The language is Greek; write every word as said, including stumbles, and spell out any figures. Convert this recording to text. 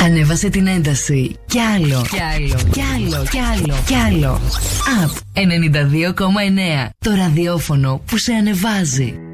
Ανέβασε την ένταση. Κι άλλο. Κι άλλο. Κι άλλο. Κι άλλο. Κι άλλο. Up ενενήντα δύο κόμμα εννέα. Το ραδιόφωνο που σε ανεβάζει.